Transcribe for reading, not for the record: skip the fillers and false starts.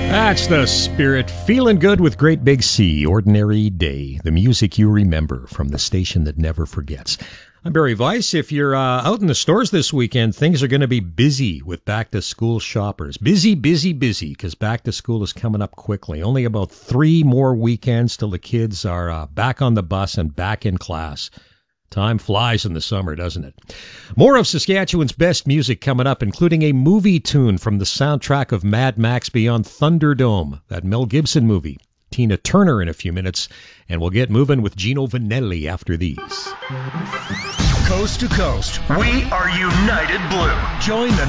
That's the spirit. Feeling good with Great Big Sea. Ordinary Day. The music you remember from the station that never forgets. I'm Barry Weiss. If you're out in the stores this weekend, things are going to be busy with back-to-school shoppers. Busy, because back-to-school is coming up quickly. Only about 3 more weekends till the kids are back on the bus and back in class. Time flies in the summer, doesn't it? More of Saskatchewan's best music coming up, including a movie tune from the soundtrack of Mad Max Beyond Thunderdome, that Mel Gibson movie. Tina Turner in a few minutes, and we'll get moving with Gino Vanelli after these. Coast to coast, we are United Blue. Join the